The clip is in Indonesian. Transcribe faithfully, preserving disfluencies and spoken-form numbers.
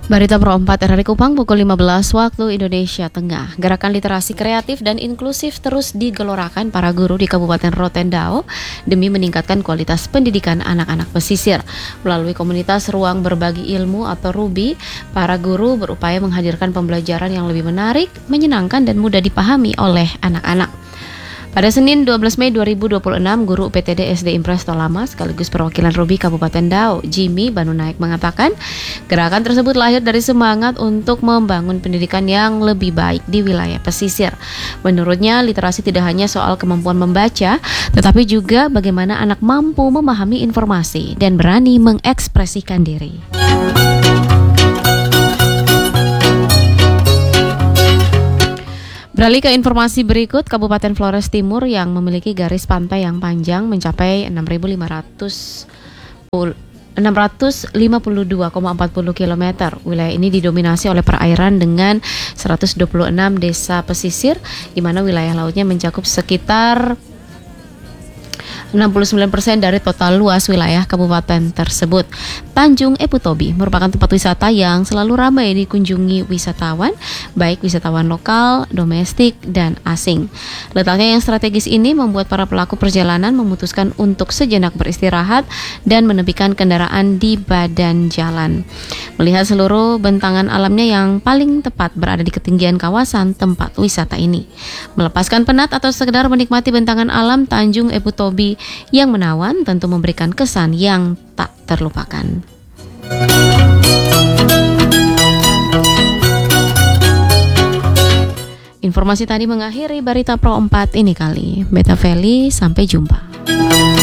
Berita Pro empat R R I Kupang pukul lima belas waktu Indonesia Tengah. Gerakan literasi kreatif dan inklusif terus digelorakan para guru di Kabupaten Rotendao demi meningkatkan kualitas pendidikan anak-anak pesisir. Melalui komunitas Ruang Berbagi Ilmu atau RUBI, para guru berupaya menghadirkan pembelajaran yang lebih menarik, menyenangkan dan mudah dipahami oleh anak-anak. Pada Senin dua belas Mei dua ribu dua puluh enam, guru U P T D S D Impres Tolama sekaligus perwakilan RUBI Kabupaten Dao, Jimmy Banu Naik mengatakan, gerakan tersebut lahir dari semangat untuk membangun pendidikan yang lebih baik di wilayah pesisir. Menurutnya, literasi tidak hanya soal kemampuan membaca, tetapi juga bagaimana anak mampu memahami informasi dan berani mengekspresikan diri. Beralih ke informasi berikut, Kabupaten Flores Timur yang memiliki garis pantai yang panjang mencapai enam ribu lima ratus lima puluh dua koma empat puluh kilometer. Wilayah ini didominasi oleh perairan dengan seratus dua puluh enam desa pesisir, di mana wilayah lautnya mencakup sekitar enam puluh sembilan persen dari total luas wilayah kabupaten tersebut. Tanjung Epu Tobi merupakan tempat wisata yang selalu ramai dikunjungi wisatawan, baik wisatawan lokal, domestik, dan asing. Letaknya yang strategis ini membuat para pelaku perjalanan memutuskan untuk sejenak beristirahat dan menepikan kendaraan di badan jalan. Melihat seluruh bentangan alamnya yang paling tepat berada di ketinggian kawasan tempat wisata ini. Melepaskan penat atau sekedar menikmati bentangan alam, Tanjung Epu Tobi yang menawan tentu memberikan kesan yang tak terlupakan. Informasi tadi mengakhiri Berita Pro empat ini kali. Beta Feli, sampai jumpa.